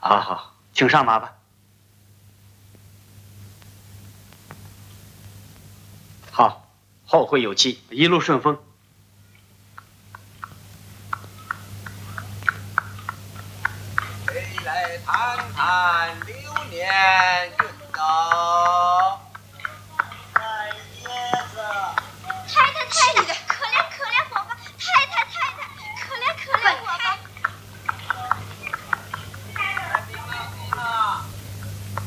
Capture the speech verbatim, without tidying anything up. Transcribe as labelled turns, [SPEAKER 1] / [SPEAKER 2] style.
[SPEAKER 1] 好好，请上马吧。好，后会有期，一路顺风。
[SPEAKER 2] 谁来谈谈流年？